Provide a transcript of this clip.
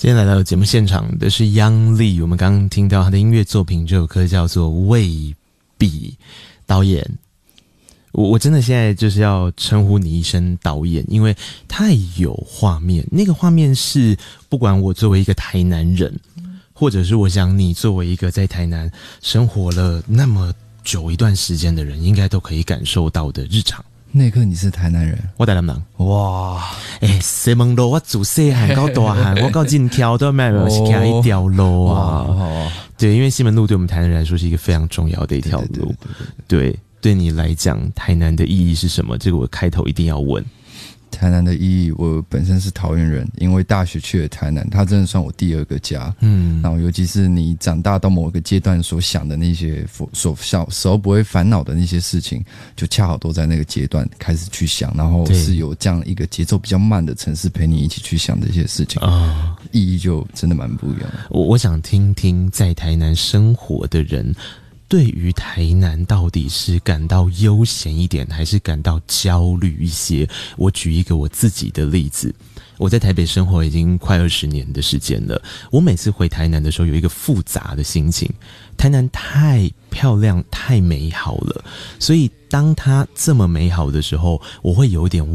今天来到节目现场的是央丽，我们刚刚听到他的音乐作品，这首歌叫做《未必》。导演，我真的现在就是要称呼你一声导演，因为太有画面。那个画面是不管我作为一个台南人，或者是我想你作为一个在台南生活了那么久一段时间的人，应该都可以感受到的日常。 那一刻你是台南人， 我台南人。 哇！ 西门路我自细汉到大汉，我到今条都没有是开一条路啊。对，因为西门路对我们台南人来说是一个非常重要的一条路。对你来讲，台南的意义是什么？这个我开头一定要问。 台南的意义，我本身是桃园人，因为大学去了台南，它真的算我第二个家。然后尤其是你长大到某一个阶段所想的那些所小时候不会烦恼的那些事情，就恰好都在那个阶段开始去想，然后是有这样一个节奏比较慢的城市陪你一起去想这些事情，意义就真的蛮不一样的。 我想听听在台南生活的人，对于台南到底是感到悠闲一点，还是感到焦虑一些？我举一个我自己的例子，我在台北生活已经快20年的时间了。我每次回台南的时候，有一个复杂的心情。台南太漂亮、太美好了，所以当它这么美好的时候，我会有点